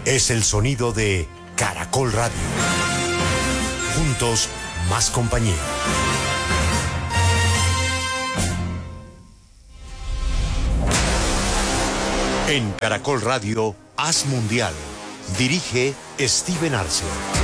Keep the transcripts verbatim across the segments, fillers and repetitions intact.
Es el sonido de Caracol Radio. Juntos, más compañía. En Caracol Radio, Haz Mundial. Dirige Steven Arce.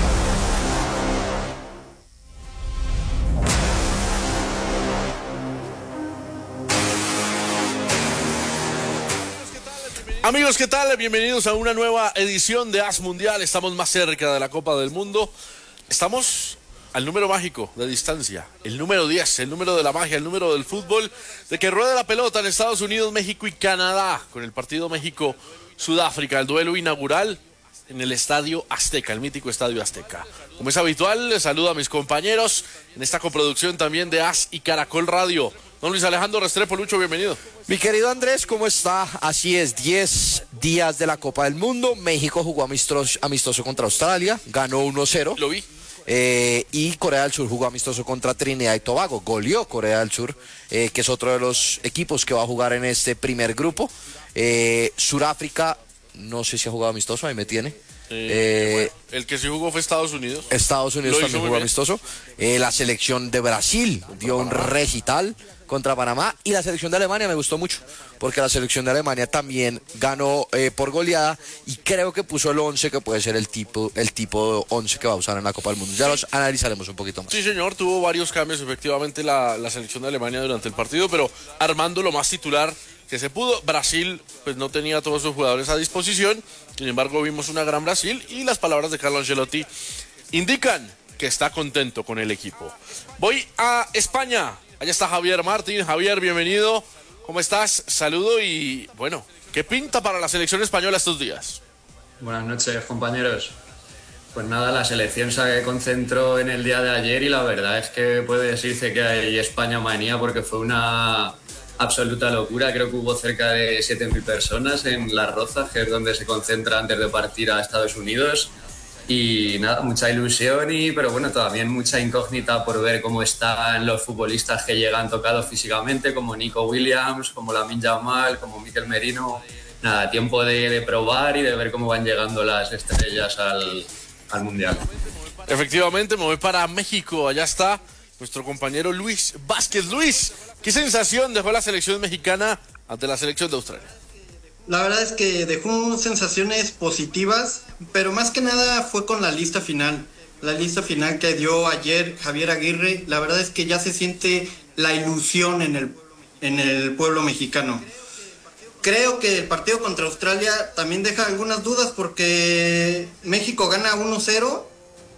Amigos, ¿qué tal? Bienvenidos a una nueva edición de Haz Mundial. Estamos más cerca de la Copa del Mundo. Estamos al número mágico de distancia, el número diez, el número de la magia, el número del fútbol, de que ruede la pelota en Estados Unidos, México y Canadá, con el partido México-Sudáfrica, el duelo inaugural en el Estadio Azteca, el mítico Estadio Azteca. Como es habitual, les saludo a mis compañeros en esta coproducción también de Haz y Caracol Radio. Don Luis Alejandro Restrepo, Lucho, bienvenido. Mi querido Andrés, ¿cómo está? Así es, diez días de la Copa del Mundo. México jugó amistoso, amistoso contra Australia, ganó uno cero. Lo vi. Eh, y Corea del Sur jugó amistoso contra Trinidad y Tobago, goleó Corea del Sur, eh, que es otro de los equipos que va a jugar en este primer grupo. eh, Sudáfrica, no sé si ha jugado amistoso, ahí me tiene. Eh, eh, bueno, el que sí jugó fue Estados Unidos. Estados Unidos también jugó amistoso. eh, La selección de Brasil dio un recital contra Panamá, y la selección de Alemania me gustó mucho, porque la selección de Alemania también ganó eh, por goleada, y creo que puso el once que puede ser el tipo el tipo once que va a usar en la Copa del Mundo. Ya los analizaremos un poquito más. Sí, señor, tuvo varios cambios efectivamente la, la selección de Alemania durante el partido, pero armando lo más titular que se pudo. Brasil pues no tenía todos sus jugadores a disposición, sin embargo vimos una gran Brasil, y las palabras de Carlo Ancelotti indican que está contento con el equipo. Voy a España. Allá está Javier Martín. Javier, bienvenido. ¿Cómo estás? Saludo y, bueno, ¿qué pinta para la selección española estos días? Buenas noches, compañeros. Pues nada, la selección se concentró en el día de ayer y la verdad es que puede decirse que hay España manía, porque fue una absoluta locura. Creo que hubo cerca de siete mil personas en Las Rozas, que es donde se concentra antes de partir a Estados Unidos. Y nada, mucha ilusión, y pero bueno, también mucha incógnita por ver cómo están los futbolistas que llegan tocados físicamente, como Nico Williams, como Lamine Yamal, como Mikel Merino. Nada, tiempo de, de probar y de ver cómo van llegando las estrellas al, al Mundial. Efectivamente, me voy para México. Allá está nuestro compañero Luis Vázquez. Luis, ¿qué sensación dejó la selección mexicana ante la selección de Australia? La verdad es que dejó sensaciones positivas, pero más que nada fue con la lista final. La lista final que dio ayer Javier Aguirre, la verdad es que ya se siente la ilusión en el, en el pueblo mexicano. Creo que el partido contra Australia también deja algunas dudas, porque México gana uno cero,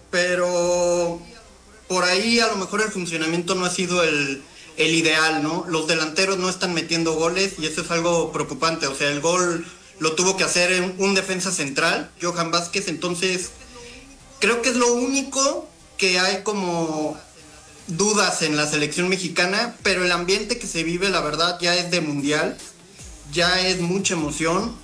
pero por ahí a lo mejor el funcionamiento no ha sido el... el ideal, ¿no? Los delanteros no están metiendo goles y eso es algo preocupante. O sea, el gol lo tuvo que hacer un defensa central, Johan Vázquez. Entonces, creo que es lo único que hay como dudas en la selección mexicana, pero el ambiente que se vive, la verdad, ya es de mundial, ya es mucha emoción,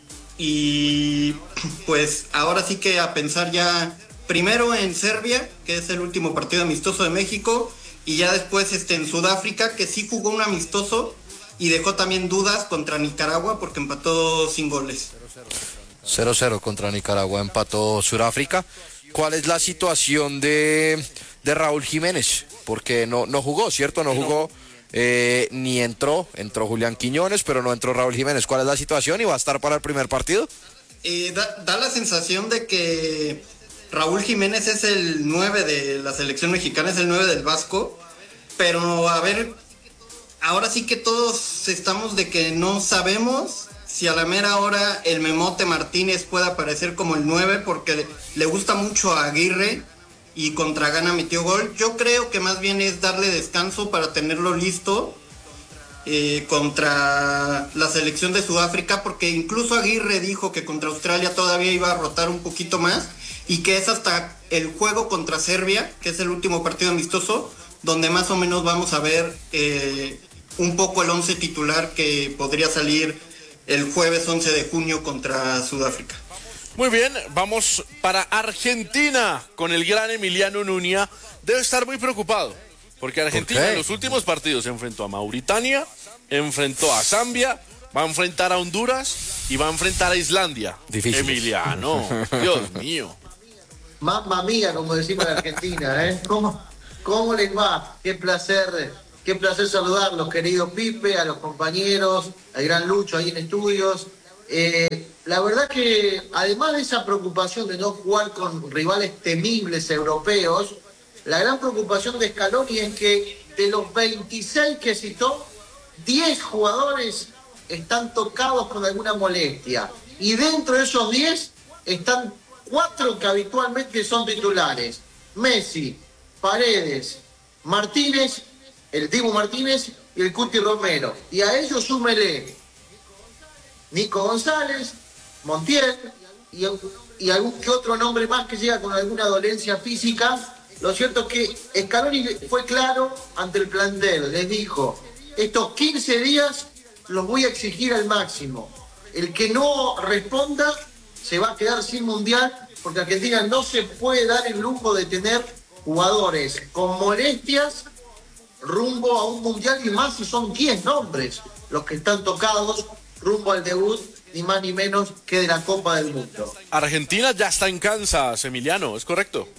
y pues ahora sí que a pensar ya primero en Serbia, que es el último partido amistoso de México, y ya después este, en Sudáfrica, que sí jugó un amistoso y dejó también dudas contra Nicaragua porque empató sin goles. cero cero contra Nicaragua, empató Sudáfrica. ¿Cuál es la situación de, de Raúl Jiménez? Porque no, no jugó, ¿cierto? No jugó, eh, ni entró. Entró Julián Quiñones, pero no entró Raúl Jiménez. ¿Cuál es la situación y va a estar para el primer partido? Eh, da, da la sensación de que Raúl Jiménez es el nueve de la selección mexicana, es el nueve del Vasco, pero a ver, ahora sí que todos estamos de que no sabemos si a la mera hora el Memote Martínez puede aparecer como el nueve, porque le gusta mucho a Aguirre y contra Ghana metió gol. Yo creo que más bien es darle descanso para tenerlo listo eh, contra la selección de Sudáfrica, porque incluso Aguirre dijo que contra Australia todavía iba a rotar un poquito más, y que es hasta el juego contra Serbia, que es el último partido amistoso, donde más o menos vamos a ver eh, un poco el once titular que podría salir el jueves once de junio contra Sudáfrica. Muy bien, vamos para Argentina con el gran Emiliano Nuña. Debe estar muy preocupado, porque Argentina en los últimos partidos se enfrentó a Mauritania, enfrentó a Zambia, Va a enfrentar a Honduras y va a enfrentar a Islandia. Difícil. Emiliano, Dios mío. Mamma mía, como decimos en Argentina, ¿eh? ¿Cómo, ¿Cómo les va? Qué placer, qué placer saludarlos, querido Pipe, a los compañeros, al gran Lucho ahí en estudios. Eh, la verdad que, además de esa preocupación de no jugar con rivales temibles europeos, la gran preocupación de Scaloni es que de los veintiséis que citó, diez jugadores están tocados con alguna molestia. Y dentro de esos diez están cuatro que habitualmente son titulares. Messi, Paredes, Martínez, el Dibu Martínez y el Cuti Romero. Y a ellos súmele Nico González, Montiel y, y algún que otro nombre más que llega con alguna dolencia física. Lo cierto es que Scaloni fue claro ante el plantel, les dijo, estos quince días los voy a exigir al máximo. El que no responda se va a quedar sin mundial, porque Argentina no se puede dar el lujo de tener jugadores con molestias rumbo a un mundial, y más si son diez nombres los que están tocados rumbo al debut, ni más ni menos que de la Copa del Mundo. Argentina ya está en Kansas, Emiliano, ¿es correcto?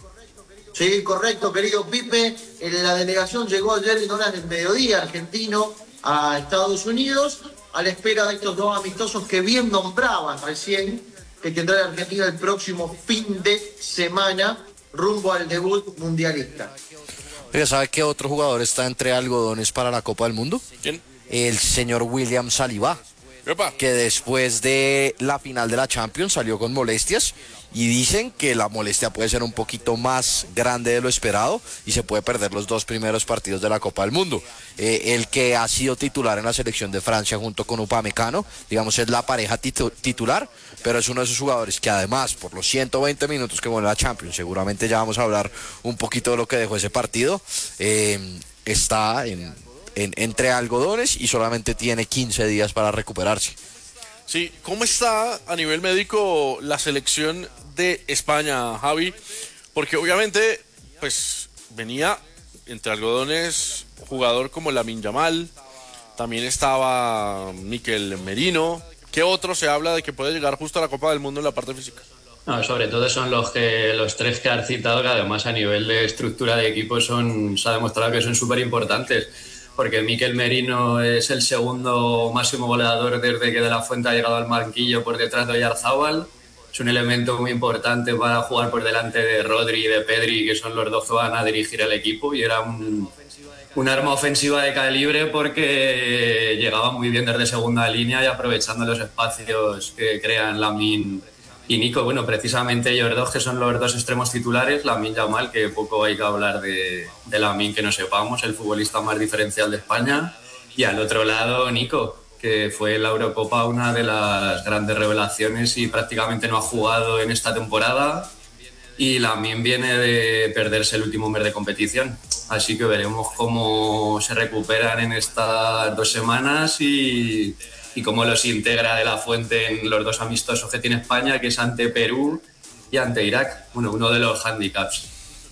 Sí, correcto, querido Pipe. La delegación llegó ayer en horas del mediodía argentino a Estados Unidos, a la espera de estos dos amistosos que bien nombraban recién, que tendrá la Argentina el próximo fin de semana rumbo al debut mundialista. Oiga, ¿sabe qué otro jugador está entre algodones para la Copa del Mundo? ¿Quién? El señor William Saliba, Epa. que después de la final de la Champions salió con molestias y dicen que la molestia puede ser un poquito más grande de lo esperado y se puede perder los dos primeros partidos de la Copa del Mundo. Eh, el que ha sido titular en la selección de Francia junto con Upamecano, digamos, es la pareja titu- titular, pero es uno de esos jugadores que además por los ciento veinte minutos que jugó en la Champions, seguramente ya vamos a hablar un poquito de lo que dejó ese partido, eh, está en, en, entre algodones y solamente tiene quince días para recuperarse. Sí, ¿cómo está a nivel médico la selección de España, Javi? Porque obviamente, pues, venía entre algodones jugador como Lamine Yamal, también estaba Mikel Merino. ¿Qué otro se habla de que puede llegar justo a la Copa del Mundo en la parte física? No, sobre todo son los que los tres que has citado, que además a nivel de estructura de equipo son, se ha demostrado que son súper importantes. Porque Mikel Merino es el segundo máximo goleador desde que De La Fuente ha llegado al banquillo por detrás de Oyarzábal. Es un elemento muy importante para jugar por delante de Rodri y de Pedri, que son los dos que van a dirigir el equipo, y era un, un arma ofensiva de calibre porque llegaba muy bien desde segunda línea y aprovechando los espacios que crean Lamine y Nico. Bueno, precisamente ellos dos, que son los dos extremos titulares, Lamine Yamal, que poco hay que hablar de, de Lamine que no sepamos, el futbolista más diferencial de España, y al otro lado Nico, que fue en la Eurocopa una de las grandes revelaciones y prácticamente no ha jugado en esta temporada, y Lamine viene de perderse el último mes de competición, así que veremos cómo se recuperan en estas dos semanas y... y cómo los integra De La Fuente en los dos amistosos que tiene España, que es ante Perú y ante Irak. Bueno, uno de los handicaps.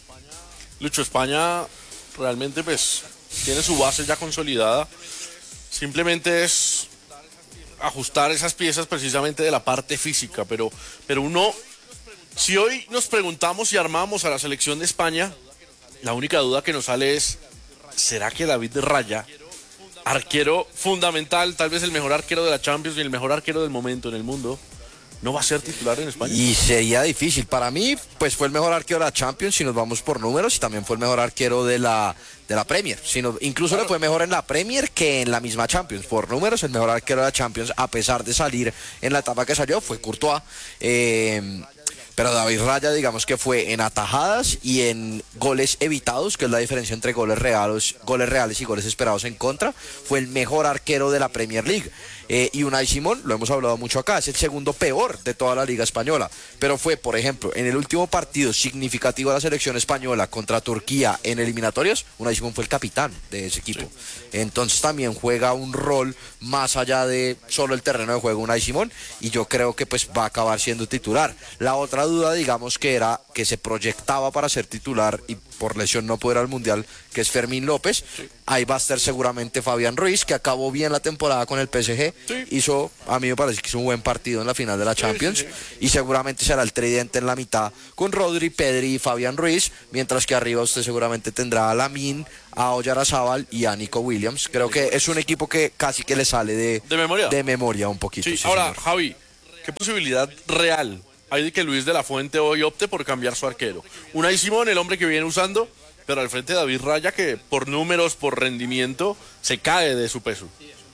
Lucho, España realmente pues tiene su base ya consolidada. Simplemente es ajustar esas piezas precisamente de la parte física. Pero, pero uno, si hoy nos preguntamos y armamos a la selección de España, la única duda que nos sale es, ¿será que David Raya, arquero fundamental, tal vez el mejor arquero de la Champions y el mejor arquero del momento en el mundo, no va a ser titular en España? Y sería difícil. Para mí, pues fue el mejor arquero de la Champions si nos vamos por números, y también fue el mejor arquero de la, de la Premier. Si nos, incluso claro, le fue mejor en la Premier que en la misma Champions. Por números, el mejor arquero de la Champions, a pesar de salir en la etapa que salió, fue Courtois. Eh, Pero David Raya, digamos que fue en atajadas y en goles evitados, que es la diferencia entre goles reales, goles reales y goles esperados en contra. Fue el mejor arquero de la Premier League. Eh, y Unai Simón, lo hemos hablado mucho acá, es el segundo peor de toda la Liga Española. Pero fue, por ejemplo, en el último partido significativo de la selección española contra Turquía en eliminatorias, Unai Simón fue el capitán de ese equipo. Sí. Entonces también juega un rol más allá de solo el terreno de juego Unai Simón, y yo creo que pues va a acabar siendo titular. La otra duda, digamos, que era que se proyectaba para ser titular y por lesión no pudo ir al Mundial, que es Fermín López. Sí. Ahí va a estar seguramente Fabián Ruiz, que acabó bien la temporada con el P S G, Sí. hizo, a mí me parece que hizo un buen partido en la final de la Champions, sí, sí. y seguramente será el tridente en la mitad con Rodri, Pedri y Fabián Ruiz, mientras que arriba usted seguramente tendrá a Lamine, a Oyarzábal y a Nico Williams. Creo que es un equipo que casi que le sale de, ¿De memoria? de memoria un poquito. Sí, sí, ahora, señor. Javi, ¿qué posibilidad real hay de que Luis de la Fuente hoy opte por cambiar su arquero? Unai Simón, el hombre que viene usando, pero al frente de David Raya, que por números, por rendimiento, se cae de su peso.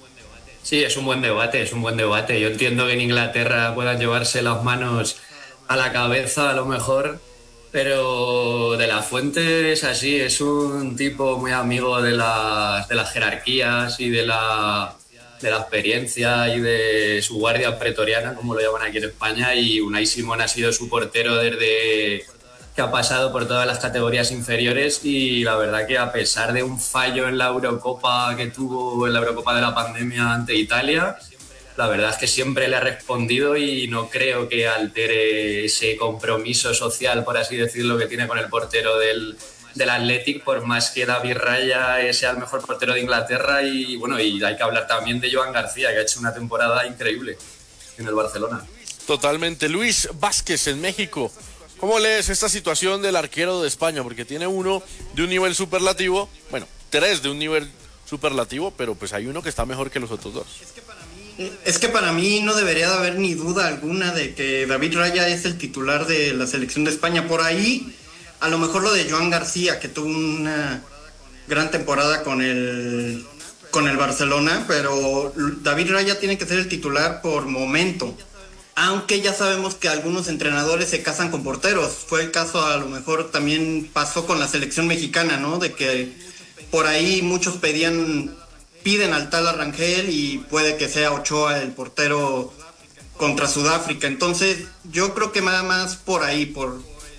Sí, es un buen debate, es un buen debate. Yo entiendo que en Inglaterra puedan llevarse las manos a la cabeza a lo mejor, pero De la Fuente es así, es un tipo muy amigo de las, de las jerarquías y de la, de la experiencia y de su guardia pretoriana, como lo llaman aquí en España, y Unai Simón ha sido su portero desde que ha pasado por todas las categorías inferiores, y la verdad que a pesar de un fallo en la Eurocopa que tuvo en la Eurocopa de la pandemia ante Italia, la verdad es que siempre le ha respondido y no creo que altere ese compromiso social, por así decirlo, que tiene con el portero del, del Athletic, por más que David Raya sea el mejor portero de Inglaterra. Y bueno, y hay que hablar también de Joan García, que ha hecho una temporada increíble en el Barcelona. Totalmente. Luis Vázquez en México. ¿Cómo lees esta situación del arquero de España? Porque tiene uno de un nivel superlativo, bueno, tres de un nivel superlativo, pero pues hay uno que está mejor que los otros dos. Es que para mí no debería de haber ni duda alguna de que David Raya es el titular de la selección de España. Por ahí, a lo mejor lo de Joan García, que tuvo una gran temporada con el, con el Barcelona, pero David Raya tiene que ser el titular por momento. Aunque ya sabemos que algunos entrenadores se casan con porteros. Fue el caso, a lo mejor también pasó con la selección mexicana, ¿no? De que por ahí muchos pedían... piden al tal Rangel y puede que sea Ochoa el portero contra Sudáfrica. Entonces yo creo que nada más por ahí, por,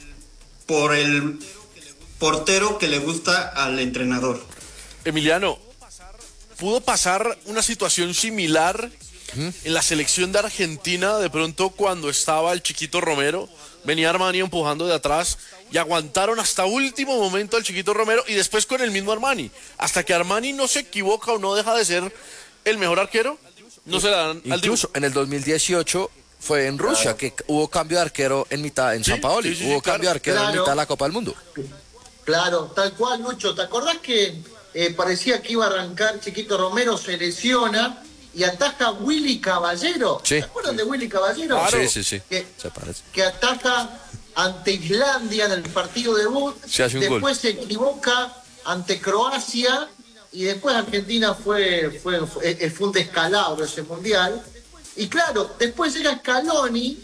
por el portero que le gusta al entrenador. Emiliano, ¿pudo pasar una situación similar en la selección de Argentina de pronto cuando estaba el Chiquito Romero? Venía Armani empujando de atrás y aguantaron hasta último momento al Chiquito Romero, y después con el mismo Armani, hasta que Armani no se equivoca o no deja de ser el mejor arquero, no se la dan al Incluso en el dos mil dieciocho fue en Rusia, claro, que hubo cambio de arquero en mitad, en Sí, San Paoli, sí, sí, hubo sí, cambio claro. de arquero Claro. en mitad de la Copa del Mundo. Claro, tal cual, Lucho. ¿Te acordás que eh, parecía que iba a arrancar Chiquito Romero, se lesiona y ataja Willy Caballero? Sí. ¿Se acuerdan de Willy Caballero? Claro. Sí, sí, sí, Que, se parece. que ataja ante Islandia en el partido debut, Se hace un después gol. se equivoca ante Croacia, y después Argentina fue, fue, fue, fue un descalabro ese mundial. Y claro, después llega Scaloni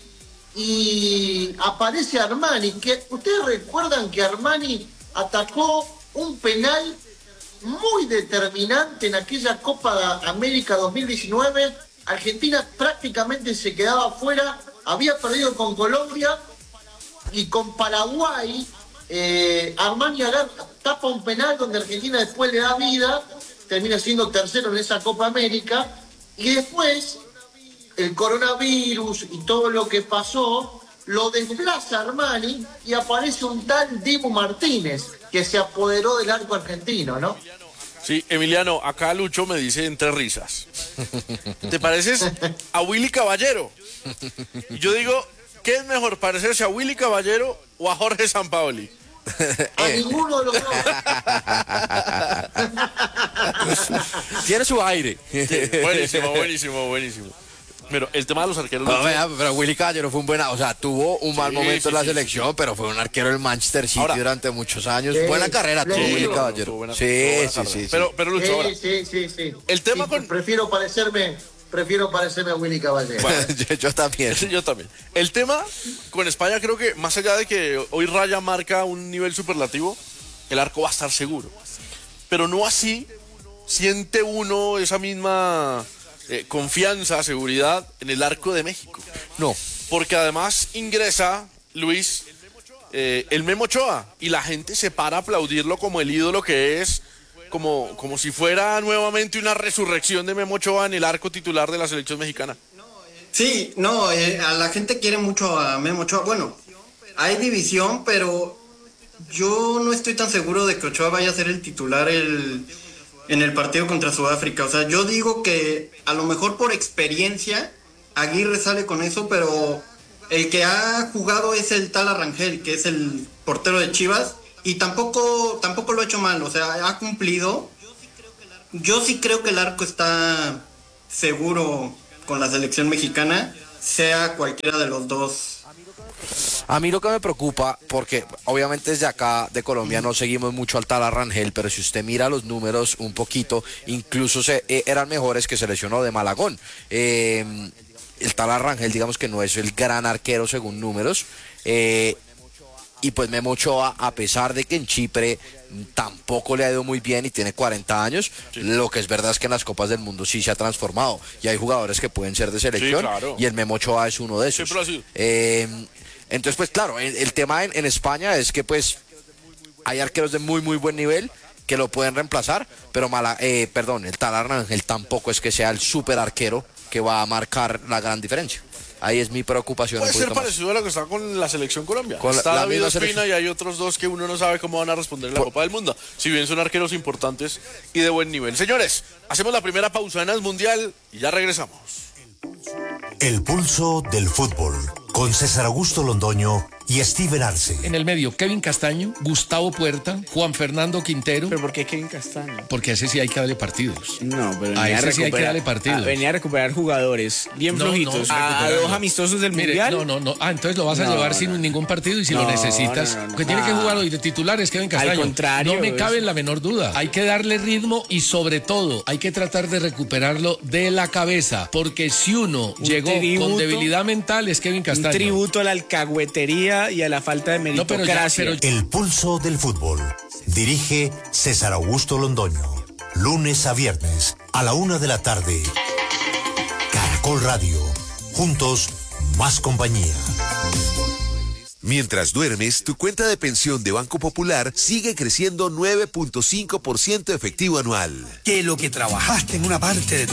y aparece Armani, que ustedes recuerdan que Armani atacó un penal muy determinante en aquella Copa América dos mil diecinueve. Argentina prácticamente se quedaba fuera, había perdido con Colombia, y con Paraguay eh, Armani agarra, tapa un penal donde Argentina después le da vida, termina siendo tercero en esa Copa América, y después el coronavirus y todo lo que pasó lo desplaza Armani y aparece un tal Dibu Martínez que se apoderó del arco argentino, ¿no? Sí, Emiliano, acá Lucho me dice entre risas, ¿te pareces a Willy Caballero? Y yo digo, ¿qué es mejor, parecerse a Willy Caballero o a Jorge Sampaoli? A ninguno de los dos. Tiene su aire. Buenísimo, buenísimo, buenísimo. Pero el tema de los arqueros... Pero, Lucho, vea, pero Willy Caballero fue un buen, o sea, tuvo un mal Sí, momento sí, en la sí, selección, sí. pero fue un arquero del Manchester City Ahora- durante muchos años. Sí, buena carrera le tuvo digo. Willy tuvo Caballero. buena- Sí, tuvo buena sí, carrera. sí, sí. Pero, pero Lucho, ahora, Sí, sí, sí, sí. El tema Sí, con- Prefiero parecerme, prefiero parecerme a Willy Caballero. yo, yo también. yo también. El tema con España, creo que más allá de que hoy Raya marca un nivel superlativo, el arco va a estar seguro. Pero no así siente uno esa misma eh, confianza, seguridad en el arco de México. No. Porque además ingresa, Luis, eh, el Memo Ochoa, y la gente se para a aplaudirlo como el ídolo que es, como, como si fuera nuevamente una resurrección de Memo Ochoa en el arco titular de la selección mexicana. Sí, no, eh, a la gente quiere mucho a Memo Ochoa. Bueno, hay división, pero yo no estoy tan seguro de que Ochoa vaya a ser el titular el, en el partido contra Sudáfrica. O sea, yo digo que a lo mejor por experiencia Aguirre sale con eso, pero el que ha jugado es el Tala Rangel, que es el portero de Chivas, y tampoco, tampoco lo ha hecho mal, o sea, ha cumplido. Yo sí creo que el arco está seguro con la selección mexicana, sea cualquiera de los dos. A mí lo que me preocupa, porque obviamente desde acá de Colombia no seguimos mucho al Tala Rangel, pero si usted mira los números un poquito, incluso se, eh, eran mejores que se lesionó de Malagón. Eh, el Tala Rangel, digamos que no es el gran arquero según números, eh, y pues Memo Ochoa, a pesar de que en Chipre tampoco le ha ido muy bien y tiene cuarenta años, sí. Lo que es verdad es que en las Copas del Mundo sí se ha transformado y hay jugadores que pueden ser de selección, sí, claro. Y el Memo Ochoa es uno de esos. Siempre así. Eh, entonces pues claro, el, el tema en, en España es que pues hay arqueros de muy muy buen nivel que lo pueden reemplazar, pero mala, eh, perdón, el Tala Rangel tampoco es que sea el super arquero que va a marcar la gran diferencia. Ahí es mi preocupación. Puede ser parecido más a lo que está con la selección Colombia. Con está la, David Ospina y hay otros dos que uno no sabe cómo van a responder en la Por... Copa del Mundo. Si bien son arqueros importantes y de buen nivel. Señores, hacemos la primera pausa en As Mundial y ya regresamos. El pulso del fútbol con César Augusto Londoño y Steven Arce. En el medio, Kevin Castaño, Gustavo Puerta, Juan Fernando Quintero. ¿Pero por qué Kevin Castaño? Porque a ese sí hay que darle partidos. No, pero a ese sí hay que darle partidos. Venía a recuperar jugadores bien no, flojitos. No, a dos amistosos del Mire, Mundial. No, no, no. Ah, entonces lo vas a no, llevar no. sin ningún partido y si no, lo necesitas. No, no, no, que no. tiene Ah. que jugar hoy de titular es Kevin Castaño. Al contrario. No me cabe en la menor duda. Hay que darle ritmo y sobre todo hay que tratar de recuperarlo de la cabeza. Porque si uno un llegó tributo, con debilidad mental es Kevin Castaño. Un tributo a la alcahuetería y a la falta de meritocracia. No, pero ya, pero... El pulso del fútbol. Dirige César Augusto Londoño. Lunes a viernes a la una de la tarde. Caracol Radio. Juntos, más compañía. Mientras duermes, tu cuenta de pensión de Banco Popular sigue creciendo nueve punto cinco por ciento efectivo anual. Que lo que trabajaste en una parte de tu